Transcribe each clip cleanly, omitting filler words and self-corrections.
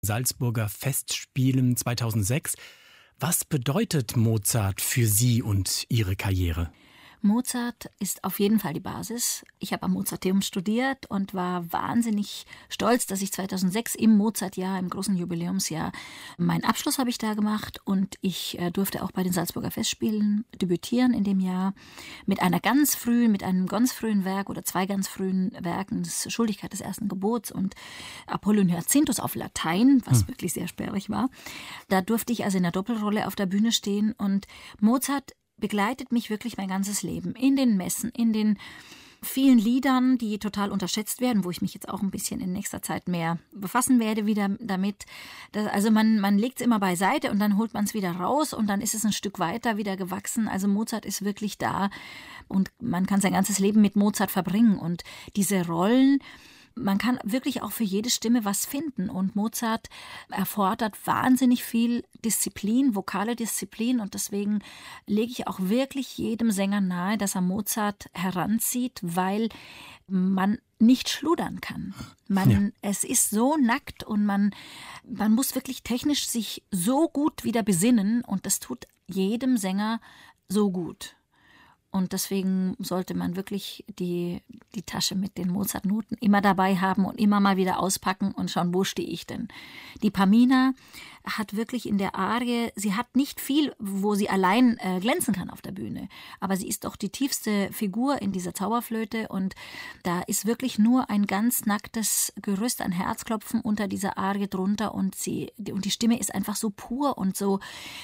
Salzburger Festspielen 2006. Was bedeutet Mozart für Sie und Ihre Karriere? Mozart ist auf jeden Fall die Basis. Ich habe am Mozarteum studiert und war wahnsinnig stolz, dass ich 2006 im Mozartjahr, im großen Jubiläumsjahr, meinen Abschluss habe ich da gemacht und ich durfte auch bei den Salzburger Festspielen debütieren in dem Jahr mit einem ganz frühen Werk oder zwei ganz frühen Werken, das Schuldigkeit des ersten Gebots und Apollo und Hyacinthus auf Latein, was wirklich sehr sperrig war. Da durfte ich also in der Doppelrolle auf der Bühne stehen und Mozart begleitet mich wirklich mein ganzes Leben. In den Messen, in den vielen Liedern, die total unterschätzt werden, wo ich mich jetzt auch ein bisschen in nächster Zeit mehr befassen werde wieder damit. Also man legt es immer beiseite und dann holt man es wieder raus und dann ist es ein Stück weiter wieder gewachsen. Also Mozart ist wirklich da und man kann sein ganzes Leben mit Mozart verbringen. Und diese Rollen, man kann wirklich auch für jede Stimme was finden und Mozart erfordert wahnsinnig viel Disziplin, vokale Disziplin und deswegen lege ich auch wirklich jedem Sänger nahe, dass er Mozart heranzieht, weil man nicht schludern kann. Es ist so nackt und man muss wirklich technisch sich so gut wieder besinnen und das tut jedem Sänger so gut. Und deswegen sollte man wirklich die Tasche mit den Mozart-Noten immer dabei haben und immer mal wieder auspacken und schauen, wo stehe ich denn. Die Pamina hat wirklich in der Arie, sie hat nicht viel, wo sie allein glänzen kann auf der Bühne. Aber sie ist doch die tiefste Figur in dieser Zauberflöte und da ist wirklich nur ein ganz nacktes Gerüst, ein Herzklopfen unter dieser Arie drunter und die Stimme ist einfach so pur und so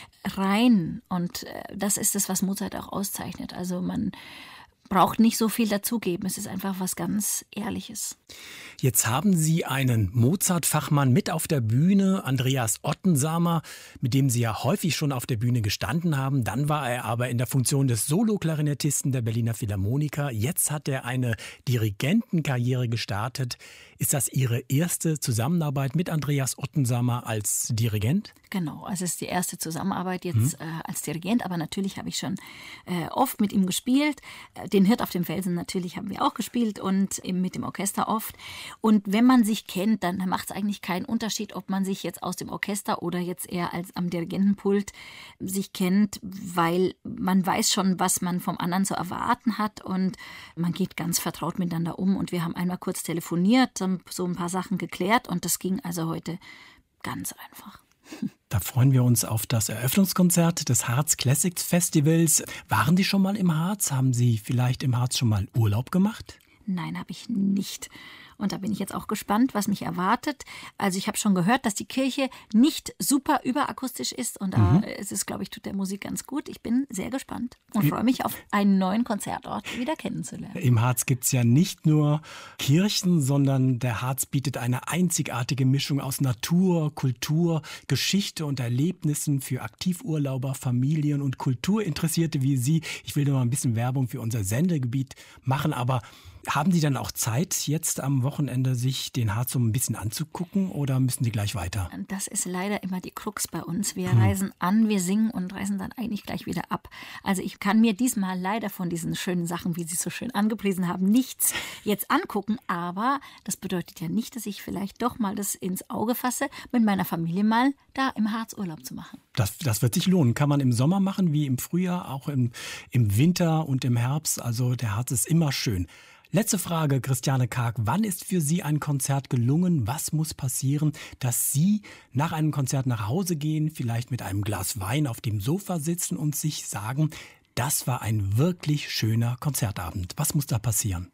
rein und das ist es, was Mozart auch auszeichnet. Also man braucht nicht so viel dazugeben. Es ist einfach was ganz Ehrliches. Jetzt haben Sie einen Mozart-Fachmann mit auf der Bühne, Andreas Ottensamer, mit dem Sie ja häufig schon auf der Bühne gestanden haben. Dann war er aber in der Funktion des Solo-Klarinettisten der Berliner Philharmoniker. Jetzt hat er eine Dirigentenkarriere gestartet. Ist das Ihre erste Zusammenarbeit mit Andreas Ottensamer als Dirigent? Genau, also es ist die erste Zusammenarbeit jetzt als Dirigent, aber natürlich habe ich schon oft mit ihm gespielt. Den Hirt auf dem Felsen natürlich haben wir auch gespielt und eben mit dem Orchester oft. Und wenn man sich kennt, dann macht es eigentlich keinen Unterschied, ob man sich jetzt aus dem Orchester oder jetzt eher als am Dirigentenpult sich kennt, weil man weiß schon, was man vom anderen zu erwarten hat und man geht ganz vertraut miteinander um. Und wir haben einmal kurz telefoniert, so ein paar Sachen geklärt und das ging also heute ganz einfach. Da freuen wir uns auf das Eröffnungskonzert des Harz Classics Festivals. Waren Sie schon mal im Harz? Haben Sie vielleicht im Harz schon mal Urlaub gemacht? Nein, habe ich nicht. Und da bin ich jetzt auch gespannt, was mich erwartet. Also ich habe schon gehört, dass die Kirche nicht super überakustisch ist. Und da ist es, glaube ich, tut der Musik ganz gut. Ich bin sehr gespannt und freue mich auf einen neuen Konzertort wieder kennenzulernen. Im Harz gibt es ja nicht nur Kirchen, sondern der Harz bietet eine einzigartige Mischung aus Natur, Kultur, Geschichte und Erlebnissen für Aktivurlauber, Familien und Kulturinteressierte wie Sie. Ich will nur mal ein bisschen Werbung für unser Sendegebiet machen, aber haben Sie dann auch Zeit, jetzt am Wochenende sich den Harz so ein bisschen anzugucken oder müssen Sie gleich weiter? Das ist leider immer die Krux bei uns. Wir reisen an, wir singen und reisen dann eigentlich gleich wieder ab. Also ich kann mir diesmal leider von diesen schönen Sachen, wie Sie es so schön angepriesen haben, nichts jetzt angucken. Aber das bedeutet ja nicht, dass ich vielleicht doch mal das ins Auge fasse, mit meiner Familie mal da im Harz Urlaub zu machen. Das wird sich lohnen. Kann man im Sommer machen, wie im Frühjahr, auch im Winter und im Herbst. Also der Harz ist immer schön. Letzte Frage, Christiane Karg. Wann ist für Sie ein Konzert gelungen? Was muss passieren, dass Sie nach einem Konzert nach Hause gehen, vielleicht mit einem Glas Wein auf dem Sofa sitzen und sich sagen, das war ein wirklich schöner Konzertabend? Was muss da passieren?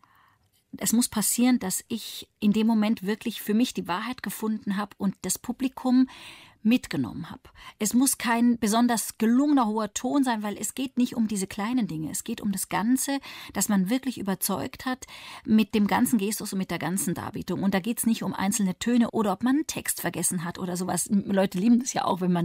Es muss passieren, dass ich in dem Moment wirklich für mich die Wahrheit gefunden habe und das Publikum mitgenommen habe. Es muss kein besonders gelungener hoher Ton sein, weil es geht nicht um diese kleinen Dinge. Es geht um das Ganze, dass man wirklich überzeugt hat mit dem ganzen Gestus und mit der ganzen Darbietung. Und da geht es nicht um einzelne Töne oder ob man einen Text vergessen hat oder sowas. Leute lieben das ja auch, wenn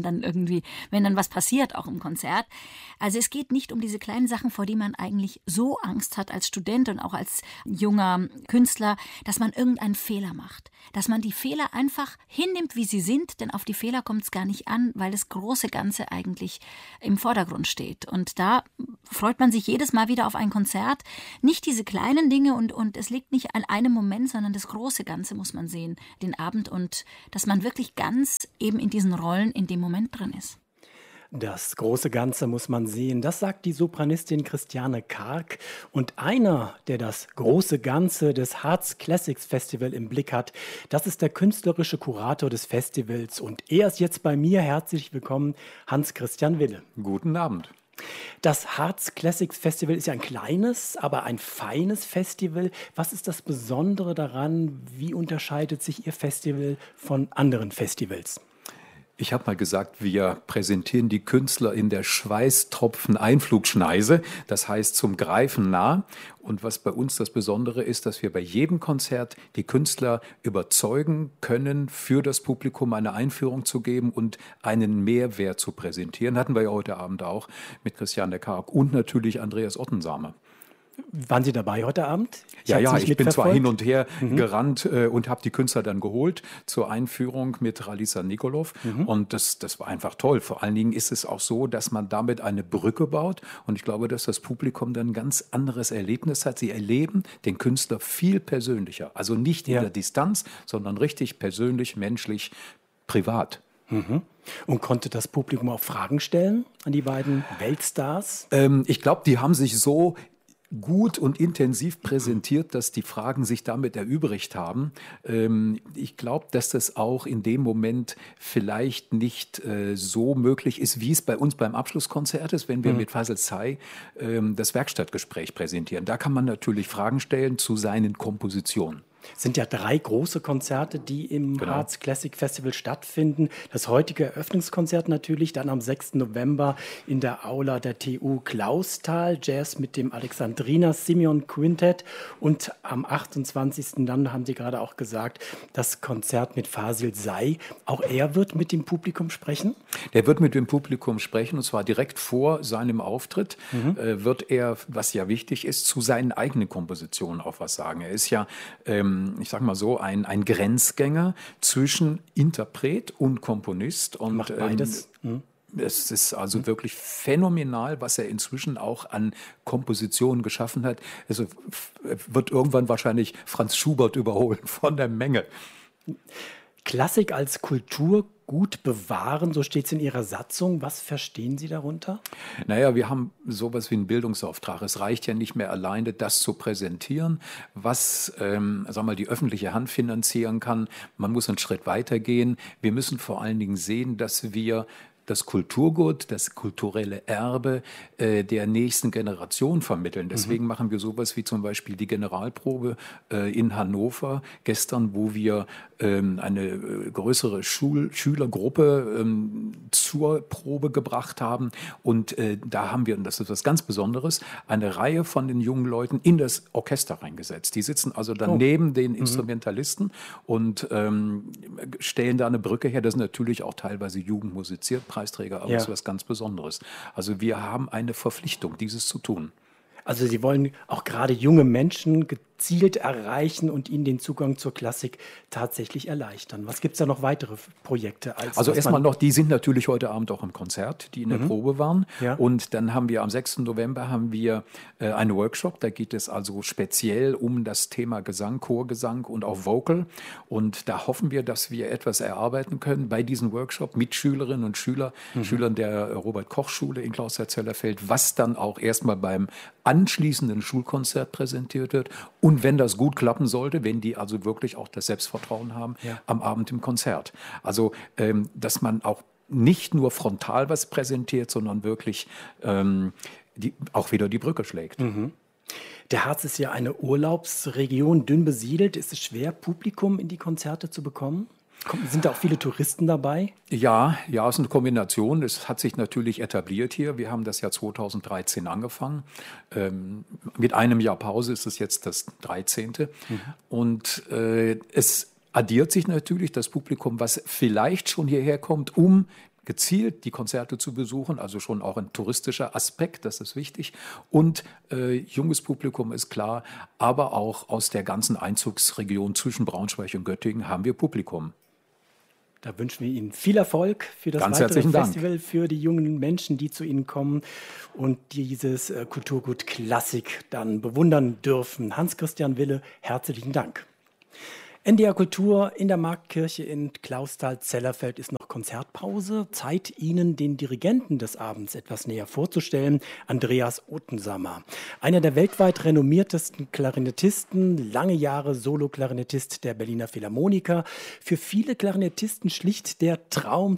dann was passiert, auch im Konzert. Also es geht nicht um diese kleinen Sachen, vor die man eigentlich so Angst hat als Student und auch als junger Künstler, dass man irgendeinen Fehler macht. Dass man die Fehler einfach hinnimmt, wie sie sind, denn auf die Fehler kommt es gar nicht an, weil das große Ganze eigentlich im Vordergrund steht. Und da freut man sich jedes Mal wieder auf ein Konzert. Nicht diese kleinen Dinge und es liegt nicht an einem Moment, sondern das große Ganze muss man sehen, den Abend, und dass man wirklich ganz eben in diesen Rollen in dem Moment drin ist. Das große Ganze muss man sehen, das sagt die Sopranistin Christiane Karg. Und einer, der das große Ganze des Harz Classics Festival im Blick hat, das ist der künstlerische Kurator des Festivals. Und er ist jetzt bei mir. Herzlich willkommen, Hans-Christian Wille. Guten Abend. Das Harz Classics Festival ist ja ein kleines, aber ein feines Festival. Was ist das Besondere daran? Wie unterscheidet sich Ihr Festival von anderen Festivals? Ich habe mal gesagt, wir präsentieren die Künstler in der Schweißtropfen-Einflugschneise, das heißt zum Greifen nah. Und was bei uns das Besondere ist, dass wir bei jedem Konzert die Künstler überzeugen können, für das Publikum eine Einführung zu geben und einen Mehrwert zu präsentieren. Hatten wir ja heute Abend auch mit Christiane Karg und natürlich Andreas Ottensamer. Waren Sie dabei heute Abend? Ich bin zwar hin und her gerannt und habe die Künstler dann geholt zur Einführung mit Ralisa Nikolov. Und das war einfach toll. Vor allen Dingen ist es auch so, dass man damit eine Brücke baut. Und ich glaube, dass das Publikum dann ein ganz anderes Erlebnis hat. Sie erleben den Künstler viel persönlicher. Also nicht in der Distanz, sondern richtig persönlich, menschlich, privat. Und konnte das Publikum auch Fragen stellen an die beiden Weltstars? Ich glaube, die haben sich so gut und intensiv präsentiert, dass die Fragen sich damit erübrigt haben. Ich glaube, dass das auch in dem Moment vielleicht nicht so möglich ist, wie es bei uns beim Abschlusskonzert ist, wenn wir mit Faisal Say das Werkstattgespräch präsentieren. Da kann man natürlich Fragen stellen zu seinen Kompositionen. Es sind ja 3 große Konzerte, die im Harz Classic Festival stattfinden. Das heutige Eröffnungskonzert natürlich, dann am 6. November in der Aula der TU Clausthal, Jazz mit dem Alexandriner Simeon Quintett, und am 28. dann, haben Sie gerade auch gesagt, das Konzert mit Fasil Say. Auch er wird mit dem Publikum sprechen? Der wird mit dem Publikum sprechen, und zwar direkt vor seinem Auftritt wird er, was ja wichtig ist, zu seinen eigenen Kompositionen auch was sagen. Er ist ja ich sag mal so, ein Grenzgänger zwischen Interpret und Komponist. Und macht beides. Es ist also wirklich phänomenal, was er inzwischen auch an Kompositionen geschaffen hat. Also wird irgendwann wahrscheinlich Franz Schubert überholen von der Menge. Klassik als Kulturgut bewahren, so steht es in Ihrer Satzung. Was verstehen Sie darunter? Naja, wir haben sowas wie einen Bildungsauftrag. Es reicht ja nicht mehr alleine, das zu präsentieren, was die öffentliche Hand finanzieren kann. Man muss einen Schritt weiter gehen. Wir müssen vor allen Dingen sehen, dass wir das Kulturgut, das kulturelle Erbe der nächsten Generation vermitteln. Deswegen machen wir sowas wie zum Beispiel die Generalprobe in Hannover gestern, wo wir eine größere Schülergruppe zur Probe gebracht haben. Und da haben wir, und das ist was ganz Besonderes, eine Reihe von den jungen Leuten in das Orchester reingesetzt. Die sitzen also dann neben den Instrumentalisten und stellen da eine Brücke her. Das ist natürlich auch teilweise jugendmusiziert, Preisträger, aber es ist was ganz Besonderes. Also wir haben eine Verpflichtung, dieses zu tun. Also Sie wollen auch gerade junge Menschen gezielt erreichen und ihnen den Zugang zur Klassik tatsächlich erleichtern. Was gibt es da noch weitere Projekte? Also erstmal noch, die sind natürlich heute Abend auch im Konzert, die in der Probe waren. Ja. Und dann haben wir am 6. November einen Workshop, da geht es also speziell um das Thema Gesang, Chorgesang und auch Vocal. Und da hoffen wir, dass wir etwas erarbeiten können bei diesem Workshop mit Schülerinnen und Schülern der Robert-Koch-Schule in Clausthal-Zellerfeld, was dann auch erstmal beim anschließenden Schulkonzert präsentiert wird. Und wenn das gut klappen sollte, wenn die also wirklich auch das Selbstvertrauen haben, am Abend im Konzert. Also, dass man auch nicht nur frontal was präsentiert, sondern wirklich auch wieder die Brücke schlägt. Der Harz ist ja eine Urlaubsregion, dünn besiedelt. Ist es schwer, Publikum in die Konzerte zu bekommen? Sind da auch viele Touristen dabei? Ja, es ist eine Kombination. Es hat sich natürlich etabliert hier. Wir haben das Jahr 2013 angefangen. Mit einem Jahr Pause ist es jetzt das 13. Und es addiert sich natürlich das Publikum, was vielleicht schon hierher kommt, um gezielt die Konzerte zu besuchen, also schon auch ein touristischer Aspekt, das ist wichtig. Und junges Publikum ist klar, aber auch aus der ganzen Einzugsregion zwischen Braunschweig und Göttingen haben wir Publikum. Da wünschen wir Ihnen viel Erfolg für das Ganz weitere herzlichen Dank. Festival, für die jungen Menschen, die zu Ihnen kommen und dieses Kulturgut Klassik dann bewundern dürfen. Hans-Christian Wille, herzlichen Dank. NDR Kultur in der Marktkirche in Clausthal-Zellerfeld ist noch Konzertpause. Zeit, Ihnen den Dirigenten des Abends etwas näher vorzustellen, Andreas Ottensammer. Einer der weltweit renommiertesten Klarinettisten, lange Jahre Solo-Klarinettist der Berliner Philharmoniker. Für viele Klarinettisten schlicht der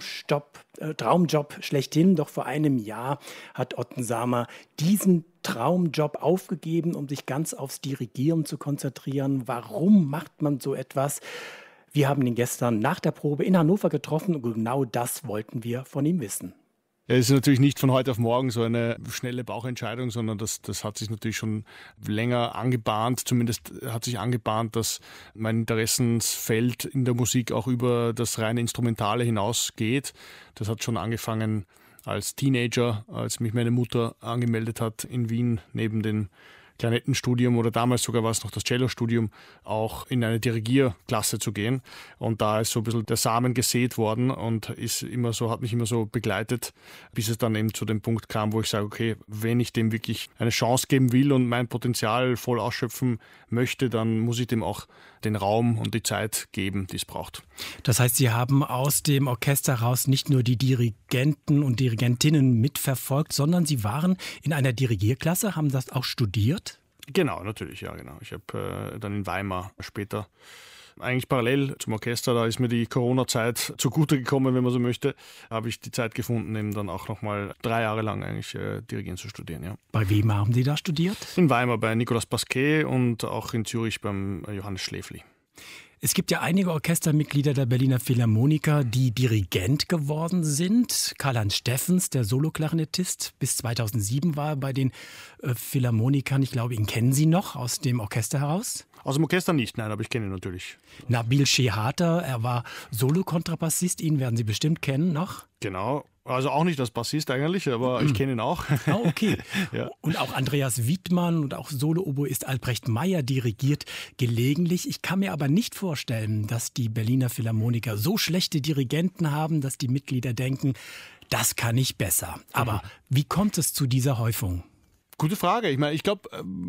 Traumjob schlechthin. Doch vor einem Jahr hat Ottensammer diesen Traumjob aufgegeben, um sich ganz aufs Dirigieren zu konzentrieren. Warum macht man so etwas? Wir haben ihn gestern nach der Probe in Hannover getroffen und genau das wollten wir von ihm wissen. Ja, es ist natürlich nicht von heute auf morgen so eine schnelle Bauchentscheidung, sondern das hat sich natürlich schon länger angebahnt. Zumindest hat sich angebahnt, dass mein Interessensfeld in der Musik auch über das reine Instrumentale hinausgeht. Das hat schon angefangen als Teenager, als mich meine Mutter angemeldet hat in Wien neben dem Klarinettenstudium oder damals sogar war es noch das Cellostudium, auch in eine Dirigierklasse zu gehen. Und da ist so ein bisschen der Samen gesät worden und hat mich immer so begleitet, bis es dann eben zu dem Punkt kam, wo ich sage, okay, wenn ich dem wirklich eine Chance geben will und mein Potenzial voll ausschöpfen möchte, dann muss ich dem auch den Raum und die Zeit geben, die es braucht. Das heißt, Sie haben aus dem Orchester heraus nicht nur die Dirigenten und Dirigentinnen mitverfolgt, sondern Sie waren in einer Dirigierklasse, haben das auch studiert? Genau, natürlich, ja, genau. Ich habe dann in Weimar später, eigentlich parallel zum Orchester, da ist mir die Corona-Zeit zugute gekommen, wenn man so möchte, habe ich die Zeit gefunden, eben dann auch nochmal 3 Jahre lang eigentlich Dirigieren zu studieren, ja. Bei wem haben Sie da studiert? In Weimar bei Nicolas Pasquet und auch in Zürich beim Johannes Schläfli. Es gibt ja einige Orchestermitglieder der Berliner Philharmoniker, die Dirigent geworden sind. Karl-Heinz Steffens, der Soloklarinettist, bis 2007 war er bei den Philharmonikern. Ich glaube, ihn kennen Sie noch aus dem Orchester heraus? Aus dem Orchester nicht, nein, aber ich kenne ihn natürlich. Nabil Shehater, er war Solokontrabassist, ihn werden Sie bestimmt kennen noch. Genau, also auch nicht als Bassist eigentlich, aber ich kenne ihn auch. Oh, okay. Ja. Und auch Andreas Wiedmann und auch Solo-Oboist Albrecht Meyer dirigiert gelegentlich. Ich kann mir aber nicht vorstellen, dass die Berliner Philharmoniker so schlechte Dirigenten haben, dass die Mitglieder denken, das kann ich besser. Aber wie kommt es zu dieser Häufung? Gute Frage. Ich meine, ich glaube,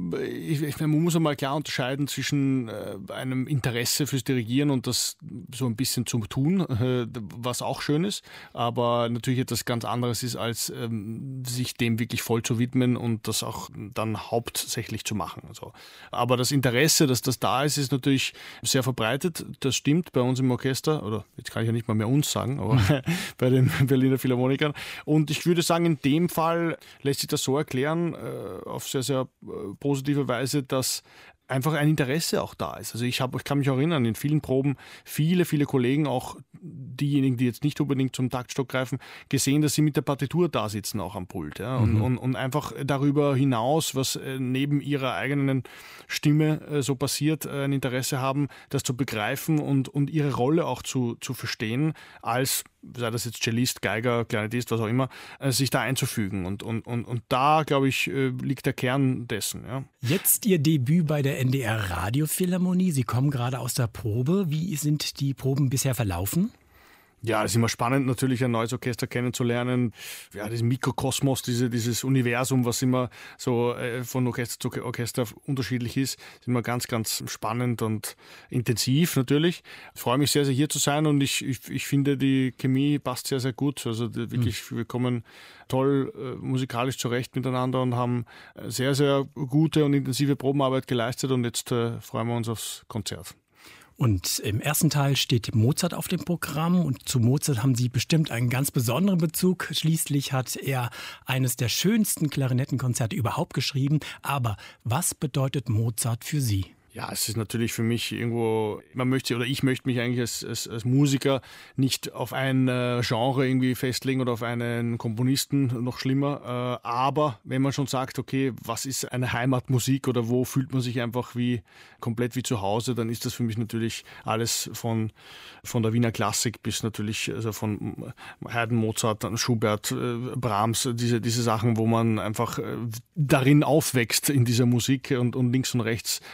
man muss einmal klar unterscheiden zwischen einem Interesse fürs Dirigieren und das so ein bisschen zum Tun, was auch schön ist, aber natürlich etwas ganz anderes ist, als sich dem wirklich voll zu widmen und das auch dann hauptsächlich zu machen. Also, aber das Interesse, dass das da ist, ist natürlich sehr verbreitet. Das stimmt bei uns im Orchester, oder jetzt kann ich ja nicht mal mehr uns sagen, aber bei den Berliner Philharmonikern. Und ich würde sagen, in dem Fall lässt sich das so erklären, auf sehr, sehr positive Weise, dass einfach ein Interesse auch da ist. Also ich kann mich auch erinnern, in vielen Proben, viele Kollegen, auch diejenigen, die jetzt nicht unbedingt zum Taktstock greifen, gesehen, dass sie mit der Partitur da sitzen, auch am Pult. Ja? Und einfach darüber hinaus, was neben ihrer eigenen Stimme so passiert, ein Interesse haben, das zu begreifen und ihre Rolle auch zu verstehen, als, sei das jetzt Cellist, Geiger, Klarinettist, was auch immer, sich da einzufügen. Und da, glaube ich, liegt der Kern dessen. Ja. Jetzt Ihr Debüt bei der NDR Radiophilharmonie. Sie kommen gerade aus der Probe. Wie sind die Proben bisher verlaufen? Ja, es ist immer spannend, natürlich ein neues Orchester kennenzulernen. Ja, diesen Mikrokosmos, dieses Universum, was immer so von Orchester zu Orchester unterschiedlich ist immer ganz, ganz spannend und intensiv natürlich. Ich freue mich sehr, sehr hier zu sein und ich finde, die Chemie passt sehr, sehr gut. Also wirklich, wir kommen toll musikalisch zurecht miteinander und haben sehr, sehr gute und intensive Probenarbeit geleistet und jetzt freuen wir uns aufs Konzert. Und im ersten Teil steht Mozart auf dem Programm und zu Mozart haben Sie bestimmt einen ganz besonderen Bezug. Schließlich hat er eines der schönsten Klarinettenkonzerte überhaupt geschrieben. Aber was bedeutet Mozart für Sie? Ja, es ist natürlich für mich irgendwo, ich möchte mich eigentlich als Musiker nicht auf ein Genre irgendwie festlegen oder auf einen Komponisten, noch schlimmer. Aber wenn man schon sagt, okay, was ist eine Heimatmusik oder wo fühlt man sich einfach komplett wie zu Hause, dann ist das für mich natürlich alles von der Wiener Klassik bis natürlich also von Haydn, Mozart, Schubert, Brahms, diese Sachen, wo man einfach darin aufwächst in dieser Musik und links und rechts auf der Straße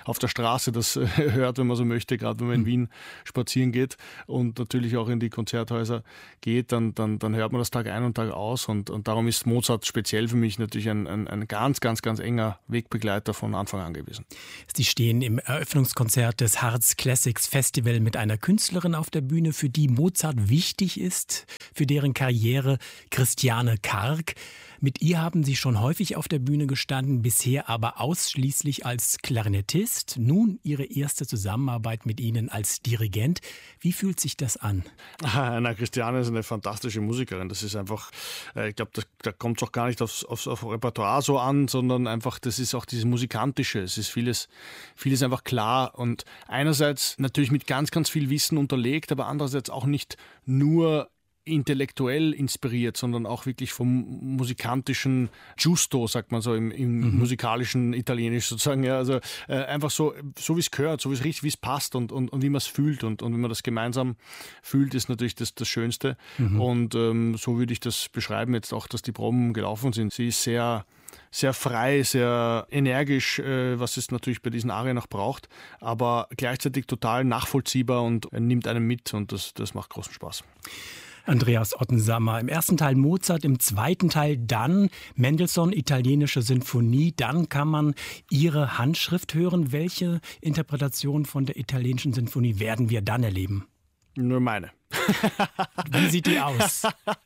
Straße das hört, wenn man so möchte, gerade wenn man in Wien spazieren geht und natürlich auch in die Konzerthäuser geht, dann hört man das Tag ein und Tag aus und darum ist Mozart speziell für mich natürlich ein ganz, ganz, ganz enger Wegbegleiter von Anfang an gewesen. Sie stehen im Eröffnungskonzert des Harz Classics Festival mit einer Künstlerin auf der Bühne, für die Mozart wichtig ist, für deren Karriere, Christiane Karg. Mit ihr haben Sie schon häufig auf der Bühne gestanden, bisher aber ausschließlich als Klarinettist. Nun Ihre erste Zusammenarbeit mit Ihnen als Dirigent. Wie fühlt sich das an? Christiane ist eine fantastische Musikerin. Das ist einfach, ich glaube, da kommt es auch gar nicht aufs Repertoire so an, sondern einfach, das ist auch dieses Musikantische. Es ist vieles einfach klar und einerseits natürlich mit ganz, ganz viel Wissen unterlegt, aber andererseits auch nicht nur intellektuell inspiriert, sondern auch wirklich vom musikalischen Giusto, sagt man so im musikalischen Italienisch sozusagen. Ja, also einfach so wie es gehört, so wie es richtig, wie es passt und wie man es fühlt und wenn man das gemeinsam fühlt, ist natürlich das Schönste. Und so würde ich das beschreiben jetzt auch, dass die Proben gelaufen sind. Sie ist sehr sehr frei, sehr energisch, was es natürlich bei diesen Arien auch braucht, aber gleichzeitig total nachvollziehbar und nimmt einen mit und das macht großen Spaß. Andreas Ottensamer. Im ersten Teil Mozart, im zweiten Teil dann Mendelssohn, italienische Sinfonie. Dann kann man Ihre Handschrift hören. Welche Interpretation von der italienischen Sinfonie werden wir dann erleben? Nur meine. Wie sieht die aus?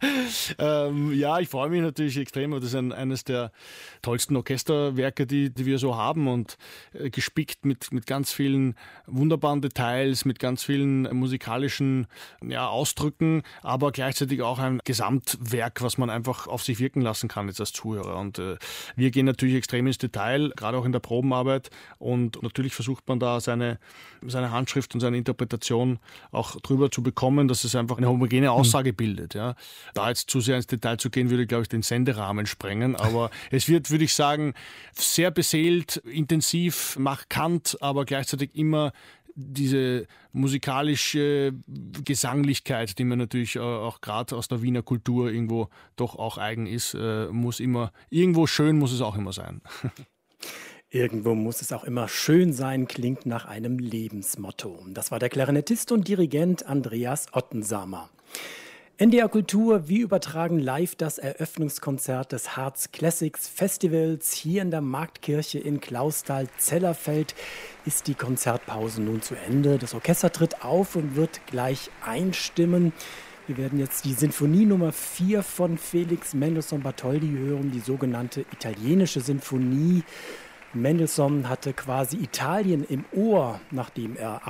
Ja, ich freue mich natürlich extrem. Das ist eines der tollsten Orchesterwerke, die wir so haben und gespickt mit ganz vielen wunderbaren Details, mit ganz vielen musikalischen Ausdrücken, aber gleichzeitig auch ein Gesamtwerk, was man einfach auf sich wirken lassen kann jetzt als Zuhörer. Und wir gehen natürlich extrem ins Detail, gerade auch in der Probenarbeit und natürlich versucht man da seine Handschrift und seine Interpretation auch drüber zu bekommen, dass es einfach eine homogene Aussage bildet. Ja. Da jetzt zu sehr ins Detail zu gehen, würde, glaube ich, den Senderahmen sprengen. Aber es wird, würde ich sagen, sehr beseelt, intensiv, markant, aber gleichzeitig immer diese musikalische Gesanglichkeit, die mir natürlich auch gerade aus der Wiener Kultur irgendwo doch auch eigen ist, muss immer, irgendwo schön muss es auch immer sein. Irgendwo muss es auch immer schön sein, klingt nach einem Lebensmotto. Das war der Klarinettist und Dirigent Andreas Ottensamer. NDR Kultur, wir übertragen live das Eröffnungskonzert des Harz Classics Festivals. Hier in der Marktkirche in Clausthal-Zellerfeld ist die Konzertpause nun zu Ende. Das Orchester tritt auf und wird gleich einstimmen. Wir werden jetzt die Sinfonie Nummer 4 von Felix Mendelssohn Bartholdy hören, die sogenannte italienische Sinfonie. Mendelssohn hatte quasi Italien im Ohr, nachdem er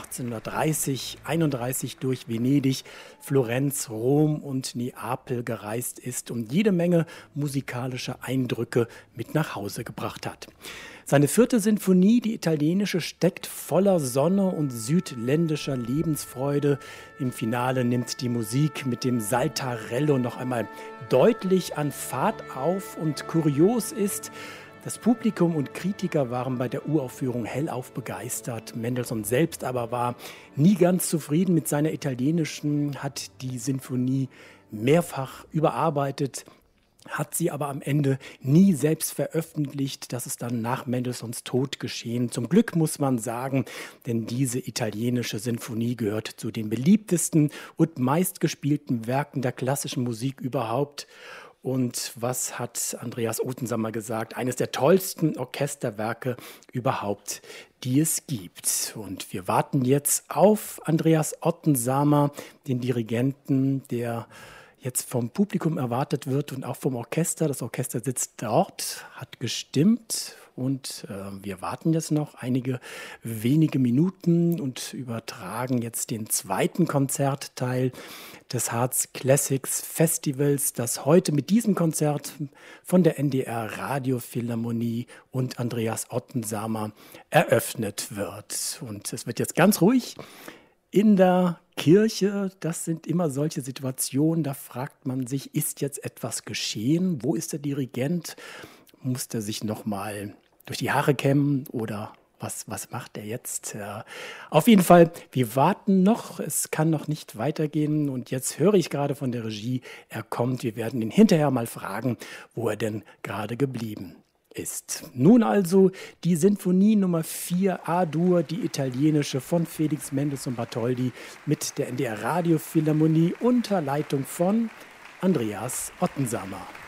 1830-31 durch Venedig, Florenz, Rom und Neapel gereist ist und jede Menge musikalische Eindrücke mit nach Hause gebracht hat. Seine 4. Sinfonie, die italienische, steckt voller Sonne und südländischer Lebensfreude. Im Finale nimmt die Musik mit dem Saltarello noch einmal deutlich an Fahrt auf und kurios ist, das Publikum und Kritiker waren bei der Uraufführung hellauf begeistert. Mendelssohn selbst aber war nie ganz zufrieden mit seiner italienischen, hat die Sinfonie mehrfach überarbeitet, hat sie aber am Ende nie selbst veröffentlicht. Das ist dann nach Mendelssohns Tod geschehen. Zum Glück muss man sagen, denn diese italienische Sinfonie gehört zu den beliebtesten und meistgespielten Werken der klassischen Musik überhaupt. Und was hat Andreas Ottensamer gesagt? Eines der tollsten Orchesterwerke überhaupt, die es gibt. Und wir warten jetzt auf Andreas Ottensamer, den Dirigenten, der jetzt vom Publikum erwartet wird und auch vom Orchester. Das Orchester sitzt dort, hat gestimmt und wir warten jetzt noch einige wenige Minuten und übertragen jetzt den zweiten Konzertteil des Harz Classics Festivals, das heute mit diesem Konzert von der NDR Radiophilharmonie und Andreas Ottensamer eröffnet wird. Und es wird jetzt ganz ruhig in der Kirche. Das sind immer solche Situationen, da fragt man sich, ist jetzt etwas geschehen? Wo ist der Dirigent? Muss der sich nochmal durch die Haare kämmen oder was macht er jetzt? Auf jeden Fall, wir warten noch, es kann noch nicht weitergehen und jetzt höre ich gerade von der Regie, er kommt, wir werden ihn hinterher mal fragen, wo er denn gerade geblieben ist. Nun also die Sinfonie Nummer 4 A-Dur, die italienische von Felix Mendelssohn Bartholdy mit der NDR Radiophilharmonie unter Leitung von Andreas Ottensamer.